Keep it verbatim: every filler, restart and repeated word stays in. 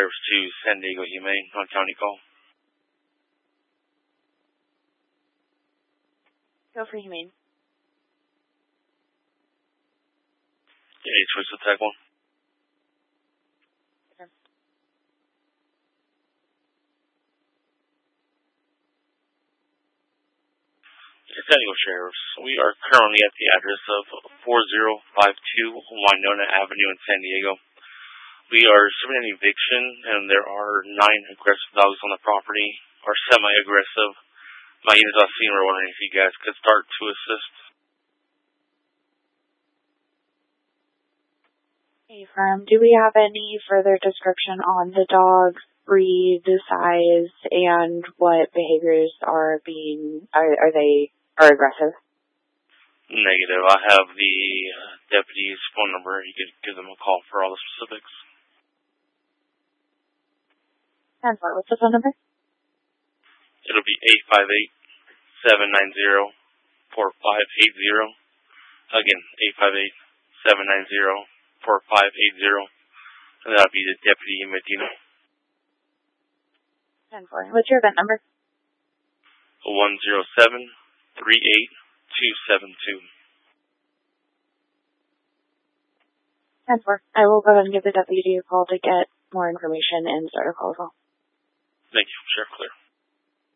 Sheriff's to San Diego Humane on county call. Go for Humane. Yeah, choice of tag one. Okay. San Diego Sheriffs, we are currently at the address of four zero five two Winona Avenue in San Diego. We are serving an eviction, and there are nine aggressive dogs on the property, or semi-aggressive. My unit's on scene. We're wondering if you guys could start to assist. Hey, firm, do we have any further description on the dog breed, size, and what behaviors are being, are, are they, are aggressive? Negative. I have the deputy's phone number. You could give them a call for all the specifics. And what, what's the phone number? It'll be eight five eight, seven nine zero, four five eight zero. Again, eight five eight, seven nine zero, four five eight zero. And that'll be the deputy in Medina. And for, what's your event number? one zero seven, three eight two seven two. And for, I will go ahead and give the deputy a call to get more information and start a call as well. Thank you. Sheriff Clear.